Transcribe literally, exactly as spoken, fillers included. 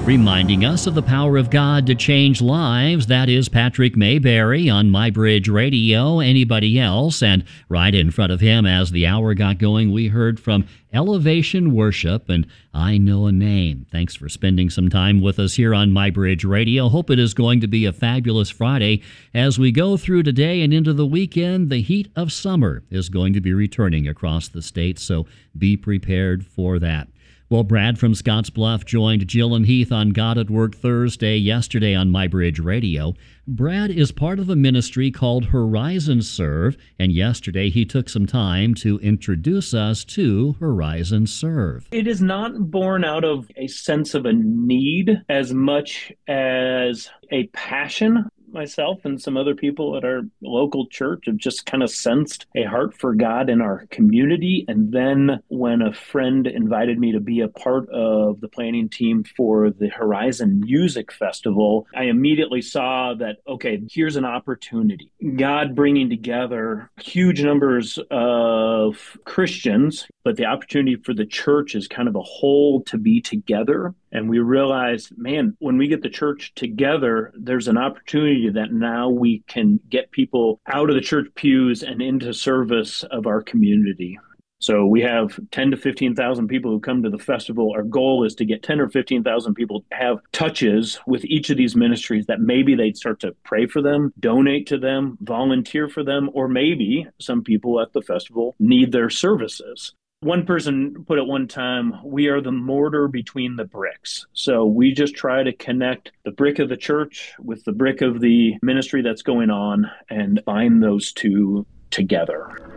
Reminding us of the power of God to change lives, that is Patrick Mayberry on MyBridge Radio. Anybody else? And right in front of him, as the hour got going, we heard from Elevation Worship and I Know a Name. Thanks for spending some time with us here on MyBridge Radio. Hope it is going to be a fabulous Friday. As we go through today and into the weekend, the heat of summer is going to be returning across the state, so be prepared for that. Well, Brad from Scottsbluff joined Jill and Heath on God at Work Thursday yesterday on MyBridge Radio. Brad is part of a ministry called Horizon Serve, and yesterday he took some time to introduce us to Horizon Serve. It is not born out of a sense of a need as much as a passion. Myself and some other people at our local church have just kind of sensed a heart for God in our community. And then when a friend invited me to be a part of the planning team for the Horizon Music Festival, I immediately saw that, okay, here's an opportunity. God bringing together huge numbers of Christians, but the opportunity for the church as kind of a whole to be together. And we realized, man, when we get the church together, there's an opportunity that now we can get people out of the church pews and into service of our community. So we have ten to fifteen thousand people who come to the festival. Our goal is to get ten or fifteen thousand people to have touches with each of these ministries that maybe they'd start to pray for them, donate to them, volunteer for them, or maybe some people at the festival need their services. One person put it one time, we are the mortar between the bricks. So we just try to connect the brick of the church with the brick of the ministry that's going on and bind those two together.